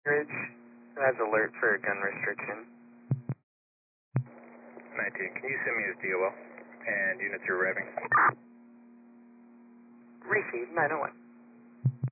Ridge, has alert for a gun restriction. 19, can you send me his DOL? And units are arriving. Received, 901.